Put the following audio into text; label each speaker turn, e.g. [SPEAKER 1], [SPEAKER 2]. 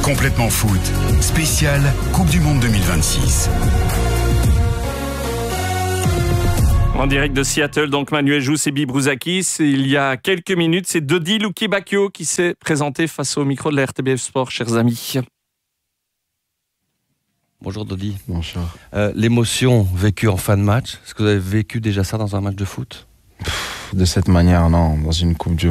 [SPEAKER 1] Complètement foot, spécial Coupe du Monde 2026.
[SPEAKER 2] En direct de Seattle, donc Manuel Jousse et Brouzakis. Il y a quelques minutes, c'est Dodi Loukebakio qui s'est présenté face au micro de la RTBF Sport, chers amis.
[SPEAKER 3] Bonjour Dodi.
[SPEAKER 4] Bonjour.
[SPEAKER 3] L'émotion vécue en fin de match, est-ce que vous avez vécu déjà ça dans un match de foot ?
[SPEAKER 4] De cette manière, non. Dans une Coupe du